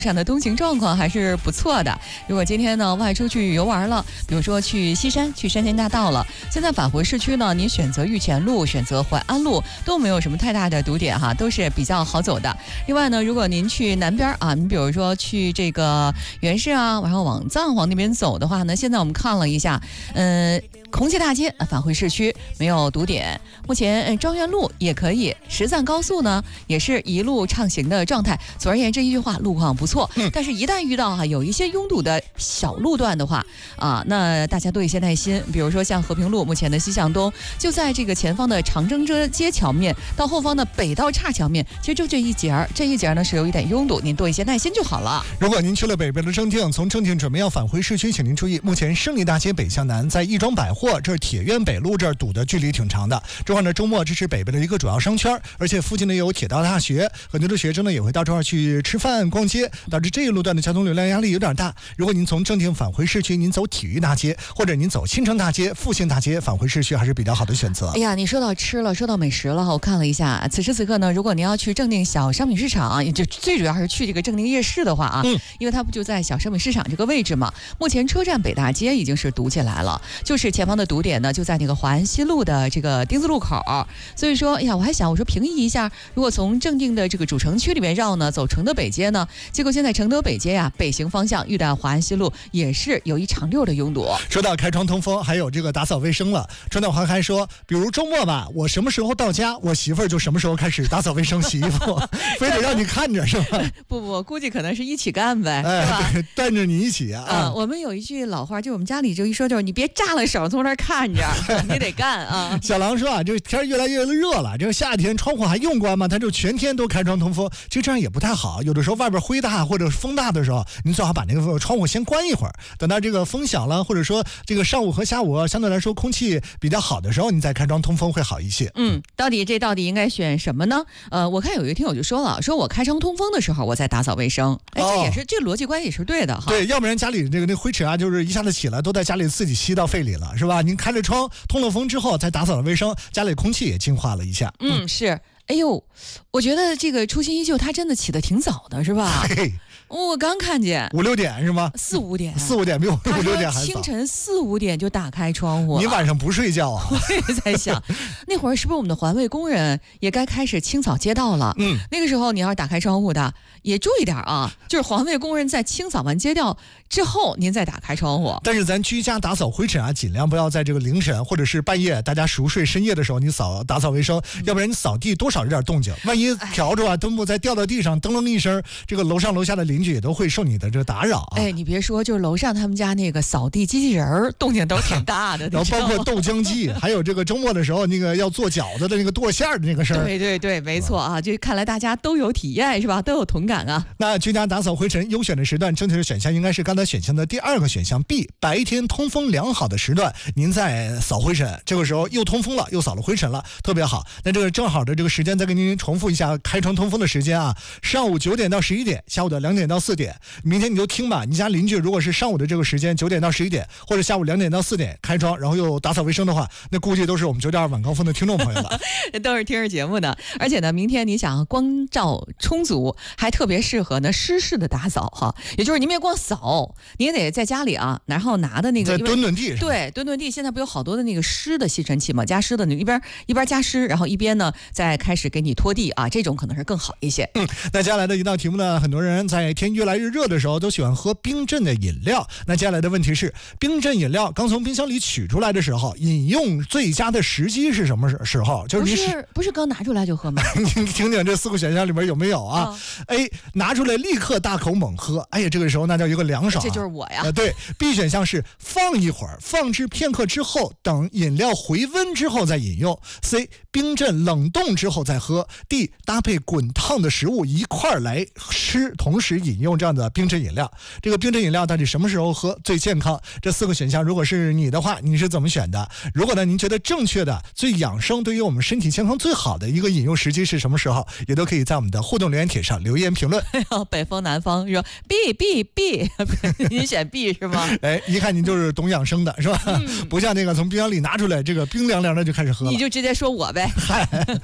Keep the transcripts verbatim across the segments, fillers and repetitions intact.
上的通行状况还是不错的。如果今天呢外出去游玩了，比如说去西山、去山前大道了，现在返回市区呢，您选择玉泉路、选择淮安路都没有什么太大的堵点哈，都是比较好走的。另外呢，如果您去南边啊，你比如说去这个原市啊，然后往藏皇那边走的话呢，现在我们看了一下，嗯、呃。孔起大街返回市区没有堵点，目前庄园路也可以，十赞高速呢也是一路畅行的状态。总而言之一句话，路况不错，嗯、但是一旦遇到哈、啊、有一些拥堵的小路段的话啊，那大家多一些耐心。比如说像和平路目前的西向东，就在这个前方的长征街桥面到后方的北道岔桥面，其实就这一节这一节呢是有一点拥堵，您多一些耐心就好了。 如果您去了北边的正定，从正定准备要返回市区，请您注意，目前胜利大街北向南，在亦庄百货这儿铁院北路这儿堵的距离挺长的。正好呢，周末这是北边的一个主要商圈，而且附近呢有铁道大学，很多的学生呢也会到这儿去吃饭逛街，导致这一路段的交通流量压力有点大。如果您从正定返回市区，您走体育大街或者您走新城大街、复兴大街返回市区还是比较好的选择。 哎呀，你说到吃了，说到美食了，我看了一下，此时此刻呢，如果您要去正定小商品市场，也就最主要是去这个正定夜市的话啊，嗯、因为它不就在小商品市场这个位置嘛。目前车站北大街已经是堵起来了，就是前方的堵点呢就在那个华安西路的这个丁字路口，所以说，哎呀，我还想我说平移一下，如果从正定的这个主城区里面绕呢，走承德北街呢，结果现在承德北街呀，北行方向遇到华安西路也是有一长溜的拥堵。 说到开窗通风，还有这个打扫卫生了，川岛环还说，比如周末吧，我什么时候到家，我媳妇儿就什么时候开始打扫卫生、洗衣服，非得让你看着是吧？ 不不，我估计可能是一起干呗， 哎、 是吧？ 对，带着你一起啊。 啊，我们有一句老话，就我们家里就一说，就是你别炸了手从那儿看着，你得干啊。 小狼说啊，这天越来越热了，这个夏天窗户还用关吗？他就全天都开窗通风，其实这样也不太好。有的时候外边灰大或者风大的时候，您最好把那个窗户先关一会儿，等到这个风小了，或者说这个上午和下午相对来说空气比较好的时候，你再开窗通风会好一些。 嗯，到底这到底应该选什么呢？呃，我看有一个听友就说了，说我开窗通风的时候，我在打扫卫生。哎，这也是、哦、这个逻辑关系也是对的哈。 对，要不然家里这个那灰尘啊，就是一下子起来，都在家里自己吸到肺里了，是吧？您开了窗通了风之后，再打扫了卫生，家里空气也净化了一下。 嗯，是。哎呦，我觉得这个初心依旧，他真的起得挺早的，是吧？ 嘿， 我刚看见五六点是吗？ 四五点， 四五点比我五六点还早。 清晨四五点就打开窗户， 你晚上不睡觉啊？ 我也在想，那会儿是不是我们的环卫工人也该开始清扫街道了？嗯，那个时候你要是打开窗户的，也注意点啊，就是环卫工人在清扫完街道之后，您再打开窗户。 但是咱居家打扫灰尘啊，尽量不要在这个凌晨或者是半夜大家熟睡深夜的时候你扫打扫卫生，嗯、要不然你扫地多少有点动静，万一笤帚啊墩布再掉到地上，噔噔一声，这个楼上楼下的邻居也都会受你的这个打扰、啊。 哎，你别说，就是楼上他们家那个扫地机器人儿动静都挺大的， 然后包括豆浆机，还有这个周末的时候那个要做饺子的那个剁馅的那个事儿。 对对对，没错啊，就看来大家都有体验是吧？都有同感啊。 那居家打扫灰尘优选的时段，正确的选项应该是刚才选项的第二个选项 B， 白天通风良好的时段，您在扫灰尘，这个时候又通风了，又扫了灰尘了，特别好。那这个正好的这个时间，再给您重复一下开窗通风的时间啊，上午九点到十一点，下午的两点到四点。明天你就听吧，你家邻居如果是上午的这个时间九点到十一点，或者下午两点到四点开窗，然后又打扫卫生的话，那估计都是我们九点二晚高峰的听众朋友了， 都是听着节目的。而且呢，明天你想光照充足，还特别适合呢湿式的打扫哈，也就是您别光扫，你也得在家里啊，然后拿的那个在蹲蹲地， 对，蹲蹲地。现在不有好多的那个湿的吸尘器嘛，加湿的，你一边一边加湿，然后一边呢再开始给你拖地啊，这种可能是更好一些。 嗯，那接下来的一道题目呢，很多人在天越来越热的时候都喜欢喝冰镇的饮料。那接下来的问题是，冰镇饮料刚从冰箱里取出来的时候，饮用最佳的时机是什么时候？就是你不是不是刚拿出来就喝吗？ 你听听这四个选项里面有没有啊、哦、？A 拿出来立刻大口猛喝，哎呀，这个时候那叫一个凉爽、啊， 这就是我呀。 呃，对。B 选项是放一会儿，放置片刻之后，等饮料回温之后再饮用。C 冰镇冷冻之后再喝。D 搭配滚烫的食物一块来吃，同时饮用这样的冰镇饮料。这个冰镇饮料到底什么时候喝最健康？这四个选项如果是你的话，你是怎么选的？如果呢您觉得正确的、最养生、对于我们身体健康最好的一个饮用时机是什么时候，也都可以在我们的互动留言帖上留言评论。 北风南方说 B B B， 您选 B 是吗？ 哎，一看您就是懂养生的是吧？嗯、不像那个从冰箱里拿出来这个冰凉凉的就开始喝了， 你就直接说我呗。 嗨，其实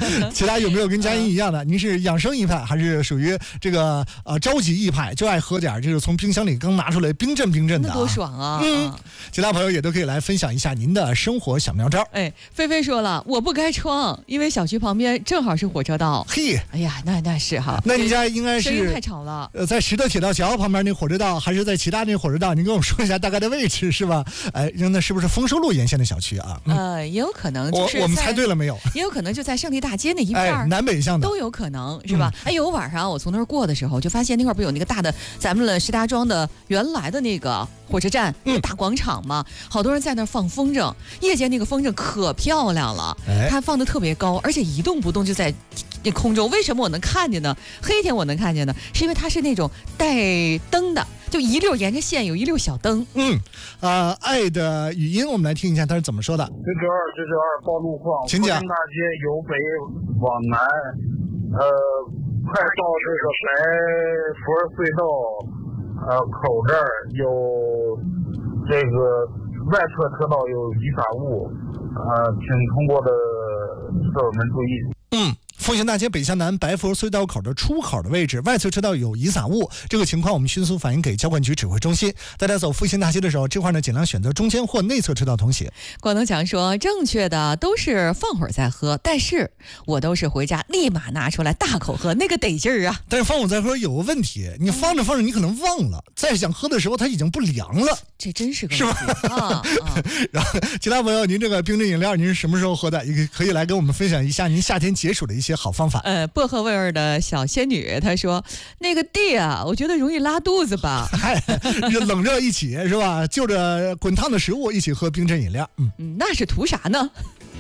他有没有跟佳音一样的？您是养生一派，还是属于这个呃着急一派，就爱喝点这个从冰箱里刚拿出来冰镇冰镇的、啊？ 那多爽啊！ 嗯，其他朋友也都可以来分享一下您的生活小妙招。 哎，菲菲说了，我不开窗，因为小区旁边正好是火车道。 嘿， 哎呀，那那是哈， 那您家应该是声音太吵了。 呃，在石头铁道桥旁边那火车道，还是在其他那火车道？您跟我说一下大概的位置是吧？哎，那是不是丰收路沿线的小区啊？ 嗯、呃，也有可能就是我我们猜对了没有？ 也有可能就在胜利大街那一片、 哎、南北向的都有可能是吧？嗯、哎，有晚上我从那儿过的时候，就发现那块不有那个大的咱们的石家庄的原来的那个火车站、嗯、大广场嘛，好多人在那儿放风筝，夜间那个风筝可漂亮了，哎、它放的特别高，而且一动不动就在那空中。为什么我能看见呢？黑天我能看见呢，是因为它是那种带灯的。就一溜沿着线有一溜小灯。 嗯，呃，爱的语音，我们来听一下他是怎么说的。 这周二，这周二报路况， 请讲。 复兴大街由北往南，呃，快到这个白佛隧道，呃，口这儿有这个外侧车道有雨洒物，呃，请通过的车友们注意。 嗯。复兴大街北向南白佛隧道口的出口的位置，外侧车道有遗撒物，这个情况我们迅速反映给交管局指挥中心。大家走复兴大街的时候，这块呢尽量选择中间或内侧车道通行。 广东强说，正确的都是放会儿再喝，但是我都是回家立马拿出来大口喝，那个得劲儿啊。 但是放会儿再喝有个问题，你放着放着你可能忘了，再想喝的时候它已经不凉了， 这真是个问题，是吧？啊啊、然后其他朋友，您这个冰镇饮料您是什么时候喝的？也可以来跟我们分享一下您夏天解暑的一些好方法。 呃，薄荷味儿的小仙女她说，那个地啊，我觉得容易拉肚子吧。 嗨，冷热一起是吧？就着滚烫的食物一起喝冰镇饮料，嗯嗯，那是图啥呢？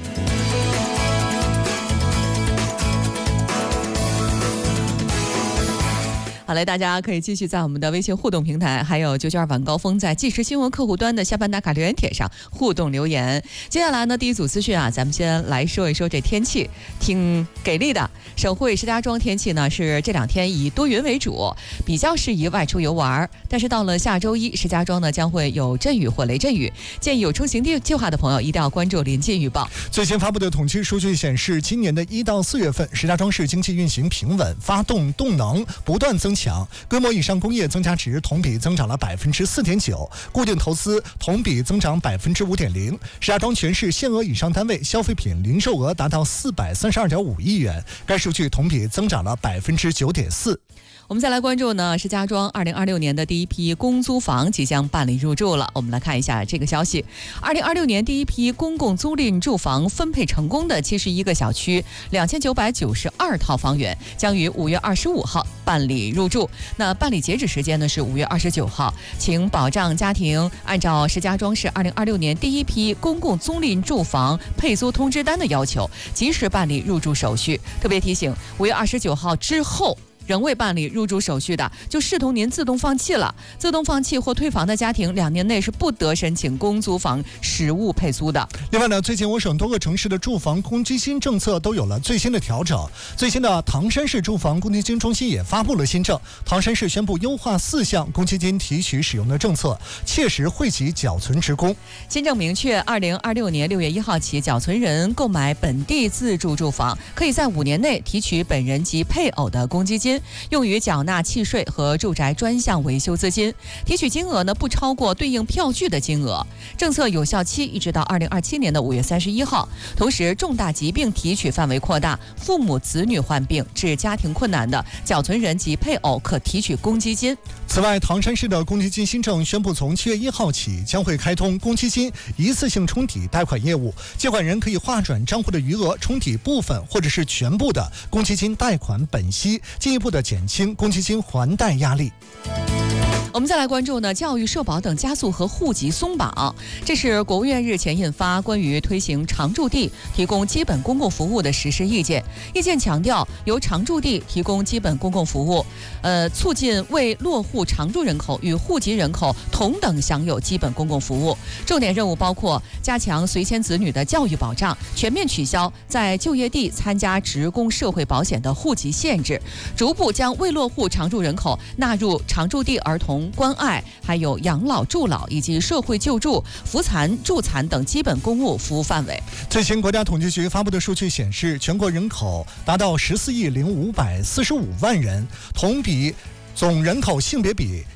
好嘞，大家可以继续在我们的微信互动平台，还有九九二晚高峰在即时新闻客户端的下班打卡留言帖上互动留言。接下来呢，第一组资讯啊，咱们先来说一说这天气，挺给力的。省会石家庄天气呢是这两天以多云为主，比较适宜外出游玩。但是到了下周一，石家庄呢将会有阵雨或雷阵雨，建议有出行计划的朋友一定要关注临近预报。 最新发布的统计数据显示，今年的一到四月份，石家庄市经济运行平稳，发动动能不断增强，规模以上工业增加值同比增长了百分之四点九，固定投资同比增长百分之五点零。石家庄全市限额以上单位消费品零售额达到四百三十二点五亿元，该数据同比增长了百分之九点四。 我们再来关注呢，石家庄二零二六年的第一批公租房即将办理入住了。我们来看一下这个消息，二零二六年第一批公共租赁住房分配成功的七十一个小区，两千九百九十二套房源将于五月二十五号办理入住。那办理截止时间呢是五月二十九号，请保障家庭按照石家庄市二零二六年第一批公共租赁住房配租通知单的要求，及时办理入住手续。特别提醒，五月二十九号之后仍未办理入住手续的，就视同您自动放弃了。自动放弃或退房的家庭，两年内是不得申请公租房实物配租的。 另外呢，最近我省多个城市的住房公积金政策都有了最新的调整。最新的唐山市住房公积金中心也发布了新政，唐山市宣布优化四项公积金提取使用的政策，切实惠及缴存职工。 新政明确，二零二六年六月一号起，缴存人购买本地自住住房，可以在五年内提取本人及配偶的公积金，用于缴纳契税和住宅专项维修资金，提取金额呢不超过对应票据的金额。政策有效期一直到二零二七年的五月三十一号。同时，重大疾病提取范围扩大，父母子女患病致家庭困难的缴存人及配偶可提取公积金。 此外，唐山市的公积金新政宣布，从七月一号起将会开通公积金一次性冲抵贷款业务，借款人可以划转账户的余额冲抵部分或者是全部的公积金贷款本息，进一步的减轻公积金还贷压力。 我们再来关注呢，教育、社保等加速和户籍松绑。这是国务院日前印发关于推行常住地提供基本公共服务的实施意见。意见强调，由常住地提供基本公共服务，呃，促进为落户常住人口与户籍人口同等享有基本公共服务。重点任务包括加强随迁子女的教育保障，全面取消在就业地参加职工社会保险的户籍限制，逐步将未落户常住人口纳入常住地儿童关爱、还有养老助老以及社会救助、扶残助残等基本公务服务范围。 最新国家统计局发布的数据显示，全国人口口达到十四亿零五百四十五万人，同比总人口性别比